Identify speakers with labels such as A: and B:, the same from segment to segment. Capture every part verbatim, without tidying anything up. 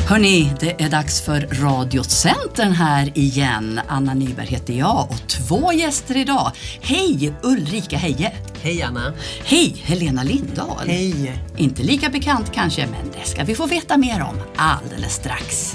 A: Hörrni, det är dags för Radiocentern här igen. Anna Nyberg heter jag och två gäster idag. Hej Ulrika Heje.
B: Hej Anna.
A: Hej Helena Lindahl.
B: Hej.
A: Inte lika bekant kanske, men det ska vi få veta mer om alldeles strax.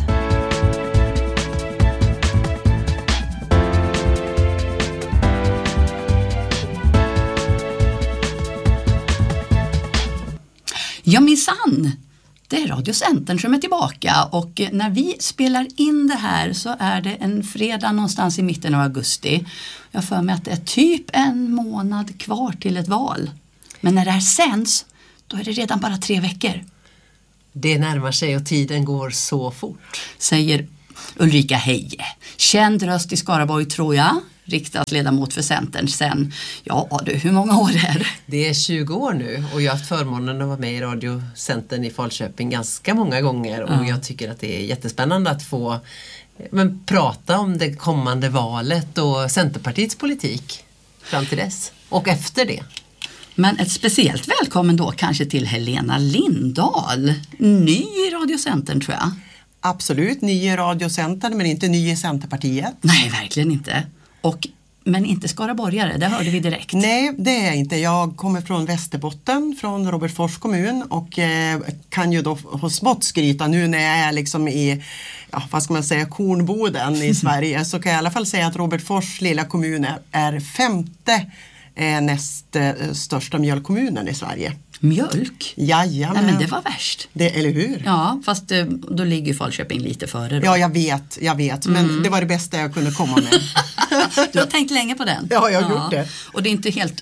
A: Ja, minsann. Det är Radiocentern som är tillbaka och när vi spelar in det här så är det en fredag någonstans i mitten av augusti. Jag för mig att det är typ en månad kvar till ett val. Men när det här sänds, då är det redan bara tre veckor.
B: Det närmar sig och tiden går så fort.
A: Säger Ulrika Heje. Känd röst i Skaraborg tror jag. Riksdagsledamot för Centern sen, ja du, hur många år är det?
B: Det är tjugo år nu och jag har haft förmånen att vara med i Radiocentern i Falköping ganska många gånger och mm. jag tycker att det är jättespännande att få men, prata om det kommande valet och Centerpartiets politik fram till dess och efter det.
A: Men ett speciellt välkommen då kanske till Helena Lindahl, ny i Radiocentern tror jag.
C: Absolut, ny i Radiocentern men inte ny i Centerpartiet.
A: Nej, verkligen inte. Och, men inte skaraborgare, det hörde vi direkt.
C: Nej, det är inte. Jag kommer från Västerbotten, från Robertsfors kommun och eh, kan ju då ha smått skryta nu när jag är liksom i, ja, vad ska man säga, Kornboden i Sverige. Så kan jag i alla fall säga att Robertsfors lilla kommun är femte eh, näst eh, största mjölkkommunen i Sverige.
A: Mjölk?
C: Jajamän.
A: Nej, men det var värst.
C: Det, eller hur?
A: Ja, fast då ligger ju Falköping lite före då.
C: Ja, jag vet, jag vet. Men
A: mm.
C: det var det bästa jag kunde komma med.
A: Du har tänkt länge på den.
C: Ja, jag har
A: ja.
C: gjort det.
A: Och det är inte helt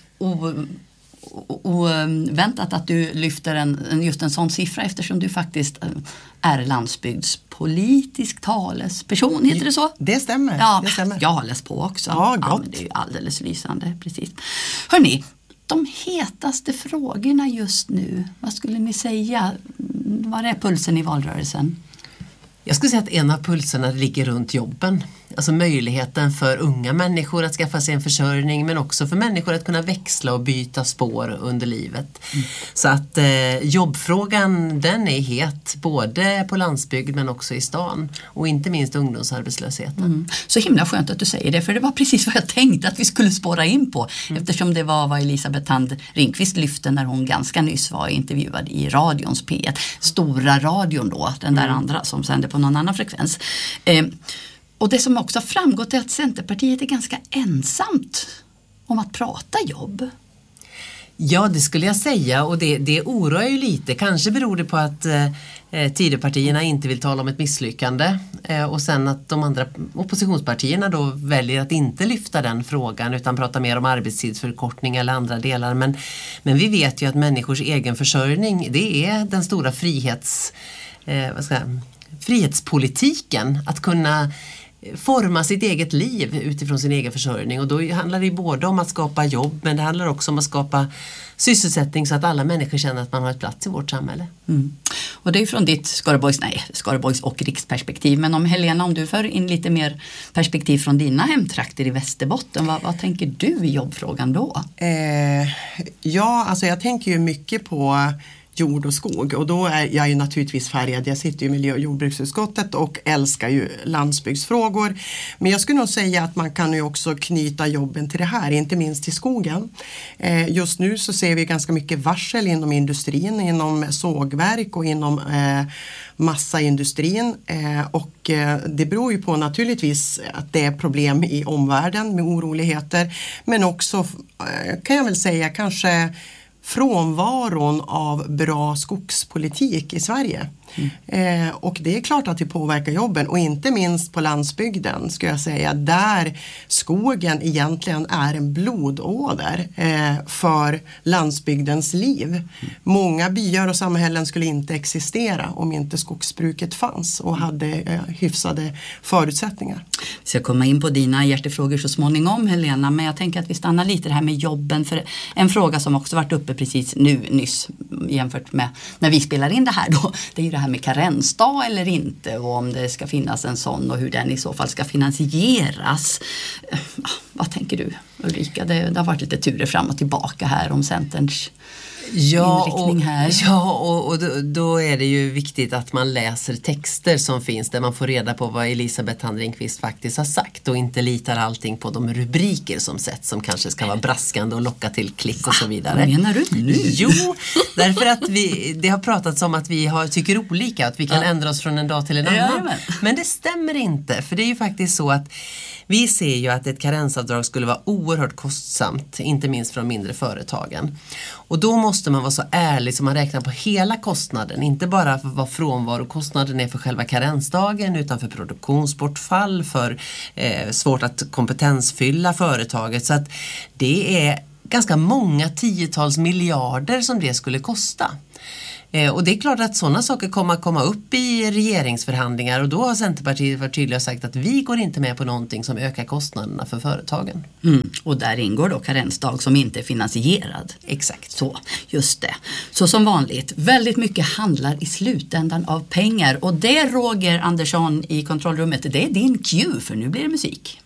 A: oväntat att du lyfter en, just en sån siffra eftersom du faktiskt är landsbygdspolitisk talesperson, heter det så?
C: Det stämmer.
A: Ja,
C: det stämmer.
A: Jag har läst på också.
C: Ja,
A: ja, men det är ju alldeles lysande, precis. Hörrni, de hetaste frågorna just nu, vad skulle ni säga? Vad är pulsen i valrörelsen?
B: Jag skulle säga att en av pulserna ligger runt jobben. Alltså möjligheten för unga människor att skaffa sig en försörjning men också för människor att kunna växla och byta spår under livet. Mm. Så att eh, jobbfrågan den är het både på landsbygd men också i stan och inte minst ungdomsarbetslösheten. Mm.
A: Så himla skönt att du säger det för det var precis vad jag tänkte att vi skulle spåra in på mm. eftersom det var vad Elisabeth Thand Ringqvist lyfte när hon ganska nyss var intervjuad i radions P ett. Stora radion då, den där mm. andra som sände på någon annan frekvens. Eh, Och det som också har framgått är att Centerpartiet är ganska ensamt om att prata jobb.
B: Ja, det skulle jag säga och det, det oroar ju lite. Kanske beror det på att eh, Tidöpartierna inte vill tala om ett misslyckande eh, och sen att de andra oppositionspartierna då väljer att inte lyfta den frågan utan prata mer om arbetstidsförkortning eller andra delar. Men, men vi vet ju att människors egen försörjning det är den stora frihets, eh, vad ska jag, frihetspolitiken. Att kunna forma sitt eget liv utifrån sin egen försörjning och då handlar det både om att skapa jobb men det handlar också om att skapa sysselsättning så att alla människor känner att man har ett plats i vårt samhälle.
A: Mm. Och det är från ditt Skaraborgs, nej, Skaraborgs och riksperspektiv men om Helena, om du för in lite mer perspektiv från dina hemtrakter i Västerbotten, vad, vad tänker du i jobbfrågan då?
C: Eh, ja, alltså jag tänker ju mycket på jord och skog och då är jag ju naturligtvis färgad. Jag sitter ju i miljö- och jordbruksutskottet och älskar ju landsbygdsfrågor. Men jag skulle nog säga att man kan ju också knyta jobben till det här, inte minst till skogen. Eh, just nu så ser vi ganska mycket varsel inom industrin, inom sågverk och inom eh, massaindustrin. Eh, och eh, det beror ju på naturligtvis att det är problem i omvärlden med oroligheter. Men också eh, kan jag väl säga kanske frånvaron av bra skogspolitik i Sverige. Mm. Eh, och det är klart att det påverkar jobben och inte minst på landsbygden ska jag säga där skogen egentligen är en blodåder eh, för landsbygdens liv. Mm. Många byar och samhällen skulle inte existera om inte skogsbruket fanns och hade eh, hyfsade förutsättningar.
A: Vi ska komma in på dina hjärtefrågor så småningom Helena, men jag tänker att vi stannar lite det här med jobben för en fråga som också varit uppe precis nu nyss jämfört med när vi spelar in det här då, det är ju det här med karensdag eller inte och om det ska finnas en sån och hur den i så fall ska finansieras. Vad tänker du Ulrika? Det, det har varit lite turer fram och tillbaka här om Centerns
B: ja,
A: inriktning
B: och,
A: här.
B: Ja, och, och då, då är det ju viktigt att man läser texter som finns där man får reda på vad Elisabeth Thand Ringqvist faktiskt har sagt och inte litar allting på de rubriker som sätts som kanske ska vara braskande och locka till klick och så vidare.
A: Vad menar du nu?
B: Jo, därför att vi, det har pratats om att vi har, tycker olika, att vi kan ja. ändra oss från en dag till en annan.
A: Ja,
B: men det stämmer inte, för det är ju faktiskt så att vi ser ju att ett karensavdrag skulle vara oerhört kostsamt, inte minst för de mindre företagen. Och då måste man vara så ärlig som man räknar på hela kostnaden, inte bara för vad frånvarokostnaden är för själva karensdagen utan för produktionsbortfall, för eh, svårt att kompetensfylla företaget. Så att det är ganska många tiotals miljarder som det skulle kosta. Och det är klart att sådana saker kommer att komma upp i regeringsförhandlingar och då har Centerpartiet varit tydliga och sagt att vi går inte med på någonting som ökar kostnaderna för företagen.
A: Mm, och där ingår då karensdag som inte är finansierad.
B: Exakt.
A: Så, just det. Så som vanligt, väldigt mycket handlar i slutändan av pengar och det Roger Andersson i kontrollrummet, det är din cue för nu blir det musik.